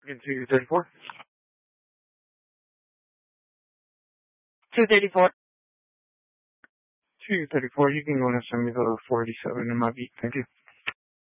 Again, 234. 234. 234, you can go and send me the 487 in my beat. Thank you.